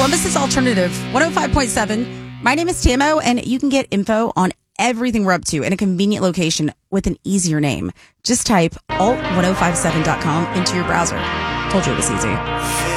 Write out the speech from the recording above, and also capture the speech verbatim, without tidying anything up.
Columbus's Alternative, one oh five point seven. My name is Tamo, and you can get info on everything we're up to in a convenient location with an easier name. Just type alt ten fifty-seven dot com into your browser. Told you it was easy.